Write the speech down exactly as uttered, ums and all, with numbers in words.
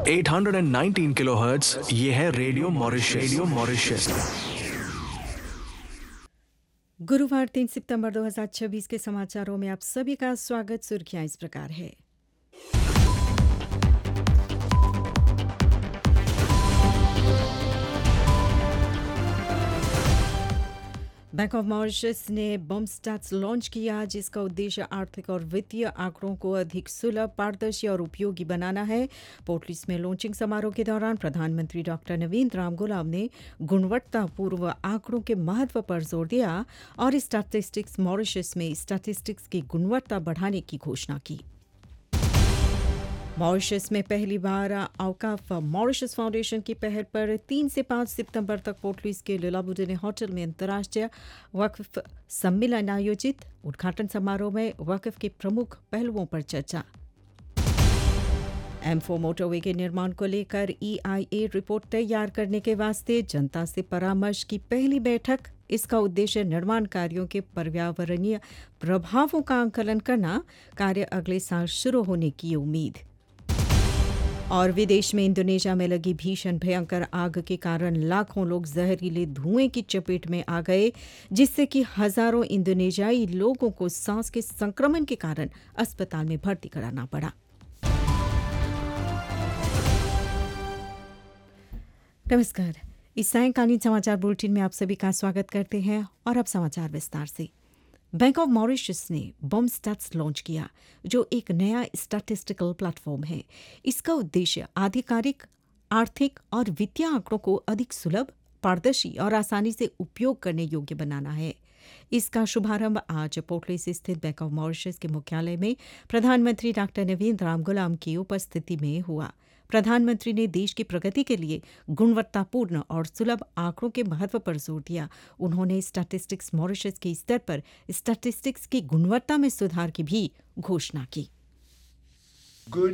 Eight hundred nineteen kilohertz, ये है radio Mauritius. Radio Mauritius. गुरुवार तीन सितंबर दो हज़ार छब्बीस के समाचारों में आप सभी का स्वागत। सुर्खियां इस प्रकार है। बैंक ऑफ मॉरिशस ने बम स्टैट्स लॉन्च किया, जिसका उद्देश्य आर्थिक और वित्तीय आंकड़ों को अधिक सुलभ, पारदर्शी और उपयोगी बनाना है। पोर्ट लुइस में लॉन्चिंग समारोह के दौरान प्रधानमंत्री डॉक्टर नवीन राम गुलाम ने गुणवत्तापूर्ण आंकड़ों के महत्व पर जोर दिया और स्टैटिस्टिक्स मॉरिशस में स्टैटिस्टिक्स की गुणवत्ता बढ़ाने की घोषणा की। मॉरिशस में पहली बार औकाफ मॉरिशस फाउंडेशन की पहल पर तीन से पाँच सितंबर तक पोर्ट लुइस के लुलाबुडने होटल में अंतर्राष्ट्रीय वक्फ सम्मेलन आयोजित। उद्घाटन समारोह में वक्फ के प्रमुख पहलुओं पर चर्चा। एम फोर मोटरवे के निर्माण को लेकर ई आई ए रिपोर्ट तैयार करने के वास्ते जनता से परामर्श की पहली बैठक। इसका उद्देश्य निर्माण कार्यों के पर्यावरणीय प्रभावों का आंकलन करना। कार्य अगले साल शुरू होने की उम्मीद। और विदेश में इंडोनेशिया में लगी भीषण भयंकर आग के कारण लाखों लोग जहरीले धुएं की चपेट में आ गए, जिससे कि हजारों इंडोनेशियाई लोगों को सांस के संक्रमण के कारण अस्पताल में भर्ती कराना पड़ा। नमस्कार, इस सायंकालीन समाचार बुलेटिन में आप सभी का स्वागत करते हैं। और अब समाचार विस्तार से। बैंक ऑफ मॉरिशस ने बम स्टैट्स लॉन्च किया, जो एक नया स्टैटिस्टिकल प्लेटफॉर्म है। इसका उद्देश्य आधिकारिक, आर्थिक और वित्तीय आंकड़ों को अधिक सुलभ, पारदर्शी और आसानी से उपयोग करने योग्य बनाना है। इसका शुभारंभ आज पोर्ट लुइस स्थित बैंक ऑफ मॉरिशस के मुख्यालय में प्रधानमंत्री डॉक्टर नवीन राम गुलाम की उपस्थिति में हुआ। प्रधानमंत्री ने देश की प्रगति के लिए गुणवत्तापूर्ण और सुलभ आंकड़ों के महत्व पर जोर दिया। उन्होंने स्टैटिस्टिक्स मॉरिशस के स्तर पर स्टैटिस्टिक्स की गुणवत्ता में सुधार की भी घोषणा की। Good